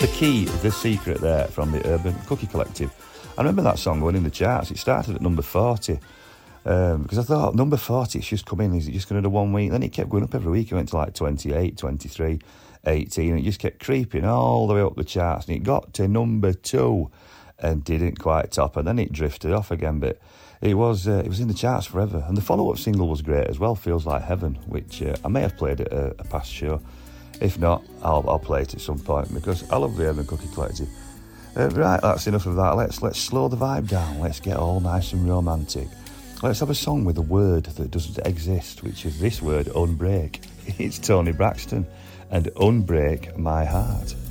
The Key, The Secret there from the Urban Cookie Collective. I remember that song going in the charts. It started at number 40 because I thought, number 40, it's just come in, is it just going to do 1 week? Then it kept going up every week. It went to like 28, 23, 18, and it just kept creeping all the way up the charts. And it got to number 2 and didn't quite top, and then it drifted off again. But it was in the charts forever. And the follow-up single was great as well, Feels Like Heaven, which I may have played at a past show. If not, I'll play it at some point because I love the Urban Cookie Collective. Right, that's enough of that. Let's slow the vibe down. Let's get all nice and romantic. Let's have a song with a word that doesn't exist, which is this word, unbreak. It's Tony Braxton and Unbreak My Heart.